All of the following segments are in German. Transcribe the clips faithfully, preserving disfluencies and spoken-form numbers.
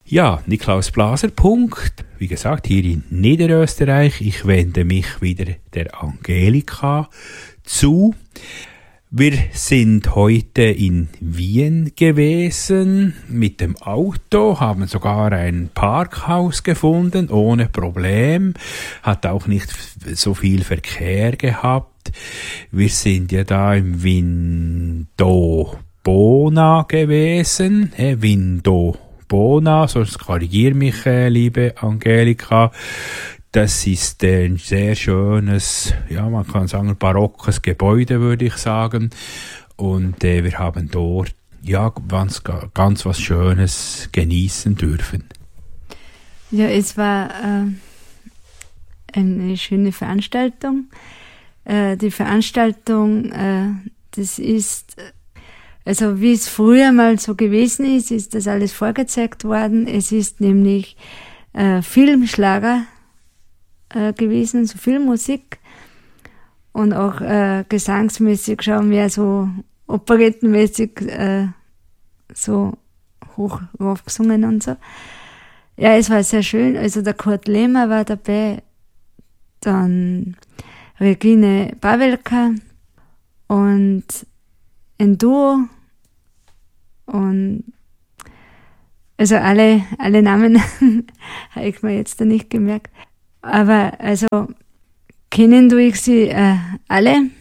Ja, Niklaus Blaser, Punkt. Wie gesagt, hier in Niederösterreich. Ich wende mich wieder der Angelika zu. Wir sind heute in Wien gewesen mit dem Auto, haben sogar ein Parkhaus gefunden, ohne Problem, hat auch nicht so viel Verkehr gehabt. Wir sind ja da im Vindobona gewesen, äh, Vindobona, sonst korrigier mich, äh, liebe Angelika. Das ist ein sehr schönes, ja, man kann sagen, barockes Gebäude, würde ich sagen. Und äh, wir haben dort, ja, ganz, ganz was Schönes genießen dürfen. Ja, es war äh, eine schöne Veranstaltung. Äh, die Veranstaltung, äh, das ist, also wie es früher mal so gewesen ist, ist das alles vorgezeigt worden. Es ist nämlich äh, Filmschlager gewesen, so viel Musik und auch äh, gesangsmäßig schon mehr so operettenmäßig äh, so hoch raufgesungen und so. Ja, es war sehr schön. Also der Kurt Lehmer war dabei, dann Regine Pavelka und ein Duo und also alle, alle Namen habe ich mir jetzt da nicht gemerkt. Aber also kennen tue ich sie äh, alle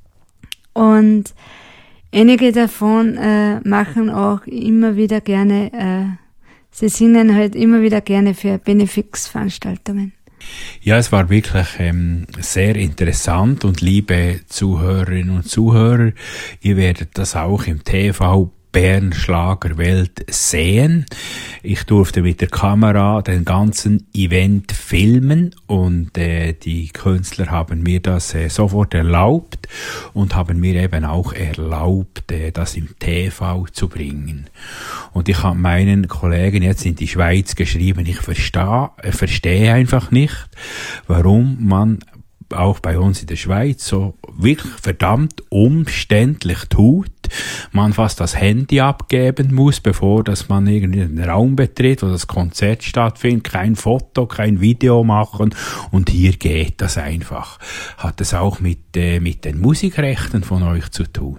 und einige davon äh, machen auch immer wieder gerne, äh, sie singen halt immer wieder gerne für Benefix-Veranstaltungen. Ja, es war wirklich ähm, sehr interessant und liebe Zuhörerinnen und Zuhörer, ihr werdet das auch im T V Bern Schlagerwelt sehen. Ich durfte mit der Kamera den ganzen Event filmen und äh, die Künstler haben mir das äh, sofort erlaubt und haben mir eben auch erlaubt, äh, das im T V zu bringen. Und ich habe meinen Kollegen jetzt in die Schweiz geschrieben, ich verstehe, äh, verstehe einfach nicht, warum man auch bei uns in der Schweiz so wirklich verdammt umständlich tut, man fast das Handy abgeben muss, bevor dass man irgendwie einen Raum betritt, wo das Konzert stattfindet, kein Foto, kein Video machen und hier geht das einfach. Hat es auch mit, äh, mit den Musikrechten von euch zu tun?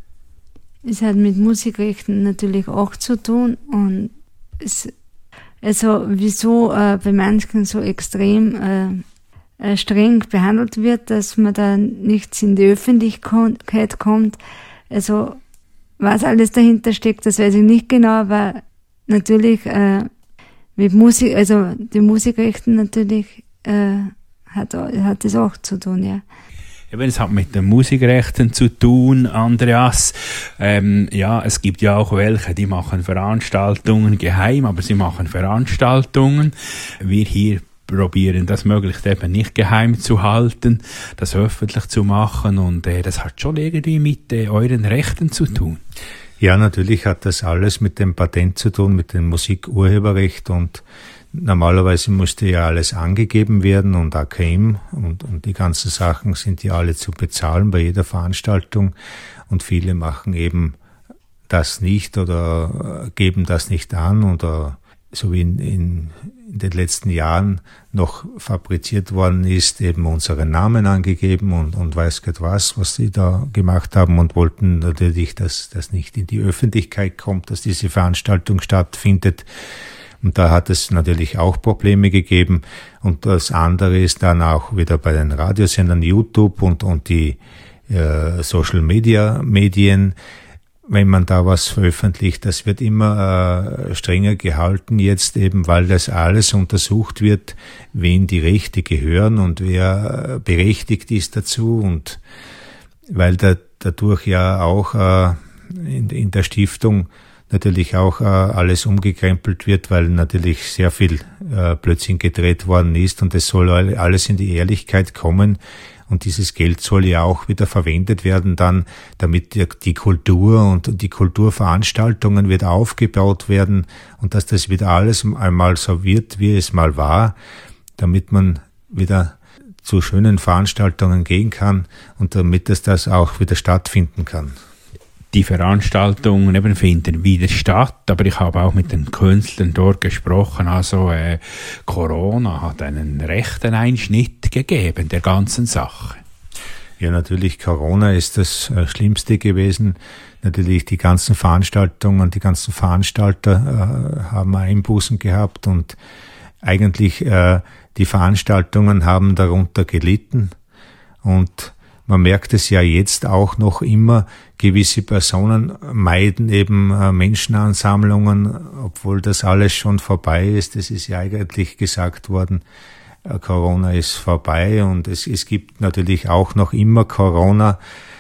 Es hat mit Musikrechten natürlich auch zu tun und es, also wieso äh, bei manchen so extrem äh, streng behandelt wird, dass man da nichts in die Öffentlichkeit kommt. Also was alles dahinter steckt, das weiß ich nicht genau, aber natürlich äh, mit Musik, also die Musikrechten natürlich äh, hat, hat das auch zu tun, ja. Eben, es hat mit den Musikrechten zu tun, Andreas. Ähm, ja, es gibt ja auch welche, die machen Veranstaltungen geheim, aber sie machen Veranstaltungen. Wir hier probieren das möglichst eben nicht geheim zu halten, das öffentlich zu machen und äh, das hat schon irgendwie mit äh, euren Rechten zu tun. Ja, natürlich hat das alles mit dem Patent zu tun, mit dem Musikurheberrecht und normalerweise musste ja alles angegeben werden und A K M und, und die ganzen Sachen sind ja alle zu bezahlen bei jeder Veranstaltung und viele machen eben das nicht oder geben das nicht an oder so wie in, in, in den letzten Jahren noch fabriziert worden ist, eben unseren Namen angegeben und, und weiß Gott was, was sie da gemacht haben und wollten natürlich, dass das nicht in die Öffentlichkeit kommt, dass diese Veranstaltung stattfindet. Und da hat es natürlich auch Probleme gegeben. Und das andere ist dann auch wieder bei den Radiosendern YouTube und, und die äh, Social Media Medien. Wenn man da was veröffentlicht, das wird immer äh, strenger gehalten jetzt eben, weil das alles untersucht wird, wen die Rechte gehören und wer äh, berechtigt ist dazu und weil da, dadurch ja auch äh, in, in der Stiftung natürlich auch äh, alles umgekrempelt wird, weil natürlich sehr viel äh, Blödsinn gedreht worden ist und es soll alles in die Ehrlichkeit kommen. Und dieses Geld soll ja auch wieder verwendet werden dann, damit die Kultur und die Kulturveranstaltungen wieder aufgebaut werden und dass das wieder alles einmal so wird, wie es mal war, damit man wieder zu schönen Veranstaltungen gehen kann und damit das, das auch wieder stattfinden kann. die Veranstaltungen eben finden wieder statt, aber ich habe auch mit den Künstlern dort gesprochen, also äh, Corona hat einen rechten Einschnitt gegeben der ganzen Sache. Ja, natürlich, Corona ist das äh, Schlimmste gewesen. Natürlich die ganzen Veranstaltungen, die ganzen Veranstalter äh, haben Einbußen gehabt und eigentlich äh, die Veranstaltungen haben darunter gelitten. Und man merkt es ja jetzt auch noch immer, gewisse Personen meiden eben äh, Menschenansammlungen, obwohl das alles schon vorbei ist. Es ist ja eigentlich gesagt worden, äh, Corona ist vorbei und es, es gibt natürlich auch noch immer Corona,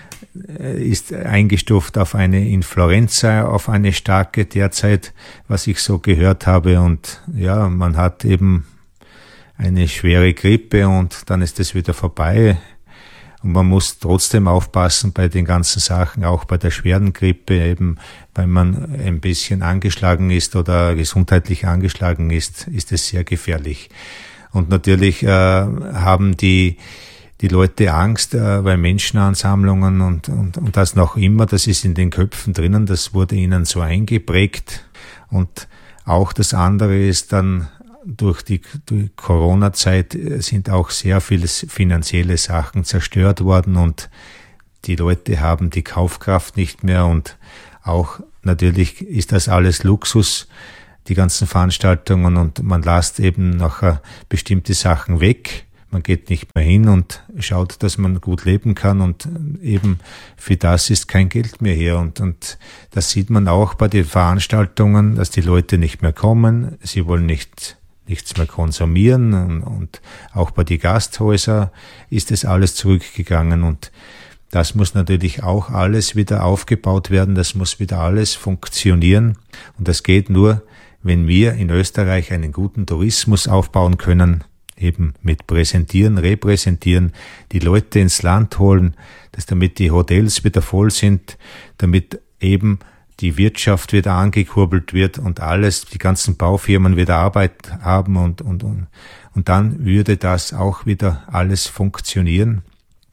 äh, ist eingestuft auf eine Influenza, auf eine starke derzeit, was ich so gehört habe. Und ja, man hat eben eine schwere Grippe und dann ist es wieder vorbei. Und man muss trotzdem aufpassen bei den ganzen Sachen, auch bei der schweren Grippe, eben, wenn man ein bisschen angeschlagen ist oder gesundheitlich angeschlagen ist, ist es sehr gefährlich. Und natürlich äh, haben die die Leute Angst äh, bei Menschenansammlungen und, und, und das noch immer, das ist in den Köpfen drinnen, das wurde ihnen so eingeprägt. Und auch das andere ist dann, durch die, die Corona-Zeit sind auch sehr viele finanzielle Sachen zerstört worden und die Leute haben die Kaufkraft nicht mehr und auch natürlich ist das alles Luxus, die ganzen Veranstaltungen und man lässt eben nachher bestimmte Sachen weg. Man geht nicht mehr hin und schaut, dass man gut leben kann und eben für das ist kein Geld mehr hier. Und, und das sieht man auch bei den Veranstaltungen, dass die Leute nicht mehr kommen, sie wollen nicht nichts mehr konsumieren und, und auch bei den Gasthäusern ist es alles zurückgegangen und das muss natürlich auch alles wieder aufgebaut werden, das muss wieder alles funktionieren und das geht nur, wenn wir in Österreich einen guten Tourismus aufbauen können, eben mit Präsentieren, Repräsentieren, die Leute ins Land holen, dass damit die Hotels wieder voll sind, damit eben die Wirtschaft wieder angekurbelt wird und alles, die ganzen Baufirmen wieder Arbeit haben und, und, und, und dann würde das auch wieder alles funktionieren.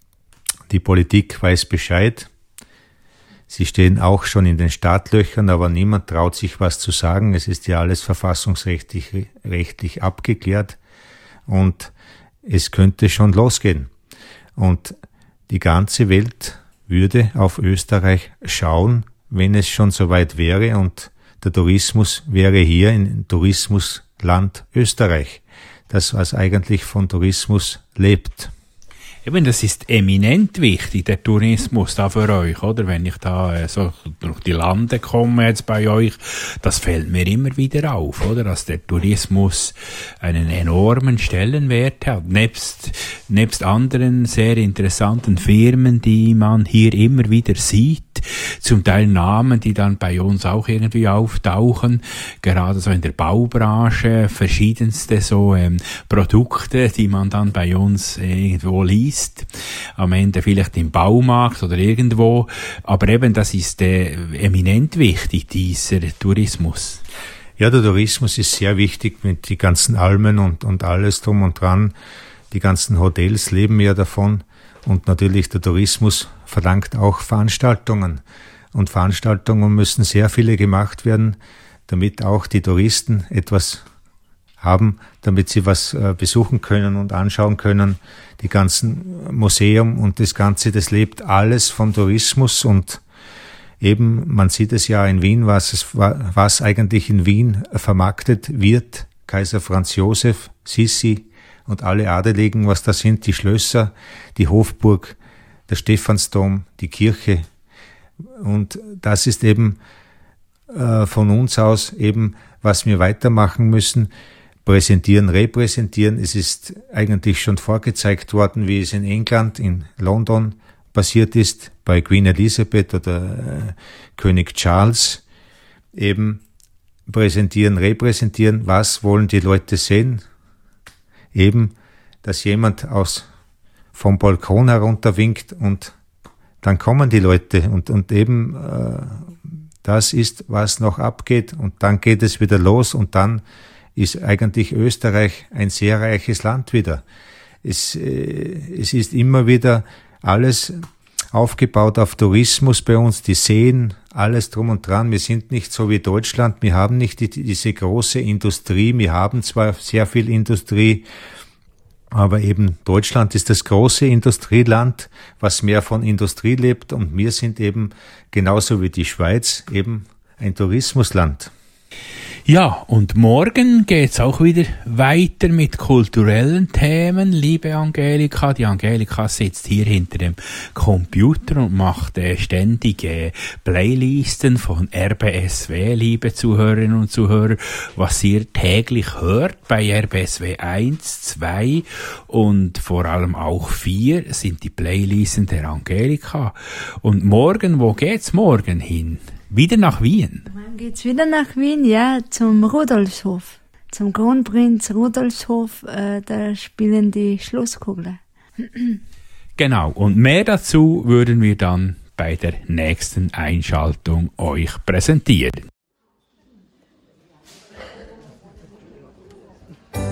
Die Politik weiß Bescheid. Sie stehen auch schon in den Startlöchern, aber niemand traut sich was zu sagen. Es ist ja alles verfassungsrechtlich rechtlich abgeklärt und es könnte schon losgehen. Und die ganze Welt würde auf Österreich schauen, wenn es schon soweit wäre und der Tourismus wäre hier in Tourismusland Österreich, das was eigentlich von Tourismus lebt. Eben, das ist eminent wichtig, der Tourismus da für euch, oder? Wenn ich da äh, so durch die Lande komme jetzt bei euch, das fällt mir immer wieder auf, oder? Dass der Tourismus einen enormen Stellenwert hat, nebst, nebst anderen sehr interessanten Firmen, die man hier immer wieder sieht, zum Teil Namen, die dann bei uns auch irgendwie auftauchen, gerade so in der Baubranche, verschiedenste so ähm, Produkte, die man dann bei uns äh, irgendwo liest, am Ende vielleicht im Baumarkt oder irgendwo, aber eben das ist äh, eminent wichtig, dieser Tourismus. Ja, der Tourismus ist sehr wichtig mit die ganzen Almen und, und alles drum und dran, die ganzen Hotels leben ja davon. Und natürlich der Tourismus verlangt auch Veranstaltungen. Und Veranstaltungen müssen sehr viele gemacht werden, damit auch die Touristen etwas haben, damit sie was äh, besuchen können und anschauen können. Die ganzen Museum und das Ganze, das lebt alles vom Tourismus. Und eben, man sieht es ja in Wien, was, es, was eigentlich in Wien vermarktet wird. Kaiser Franz Josef, Sissi, und alle Adeligen, was da sind, die Schlösser, die Hofburg, der Stephansdom, die Kirche. Und das ist eben äh, von uns aus eben, was wir weitermachen müssen. Präsentieren, repräsentieren. Es ist eigentlich schon vorgezeigt worden, wie es in England, in London passiert ist, bei Queen Elizabeth oder äh, König Charles. Eben präsentieren, repräsentieren. Was wollen die Leute sehen? Eben, dass jemand aus vom Balkon herunterwinkt und dann kommen die Leute und, und eben äh, das ist, was noch abgeht und dann geht es wieder los und dann ist eigentlich Österreich ein sehr reiches Land wieder. Es, äh, es ist immer wieder alles aufgebaut auf Tourismus bei uns, die Seen, alles drum und dran. Wir sind nicht so wie Deutschland, wir haben nicht die, diese große Industrie, wir haben zwar sehr viel Industrie, aber eben Deutschland ist das große Industrieland, was mehr von Industrie lebt, und wir sind eben genauso wie die Schweiz eben ein Tourismusland. Ja, und morgen geht's auch wieder weiter mit kulturellen Themen, liebe Angelika. Die Angelika sitzt hier hinter dem Computer und macht äh, ständige Playlisten von R B S W, liebe Zuhörerinnen und Zuhörer, was ihr täglich hört bei R B S W eins, zwei und vor allem auch vier sind die Playlisten der Angelika. Und morgen, wo geht's morgen hin? Wieder nach Wien? Dann geht's wieder nach Wien, ja, zum Rudolfshof. Zum Kronprinz Rudolfshof, äh, da spielen die Schlusskugler. Genau, und mehr dazu würden wir dann bei der nächsten Einschaltung euch präsentieren.